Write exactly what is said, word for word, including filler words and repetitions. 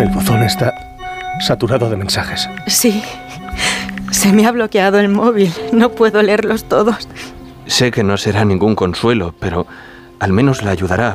El buzón está saturado de mensajes. Sí. Se me ha bloqueado el móvil. No puedo leerlos todos. Sé que no será ningún consuelo, pero al menos la ayudará